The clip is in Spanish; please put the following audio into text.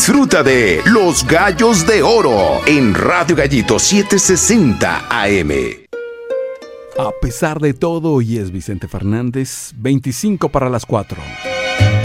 Disfruta de Los Gallos de Oro en Radio Gallito 760 AM. A pesar de todo, hoy es Vicente Fernández, 25 para las 4.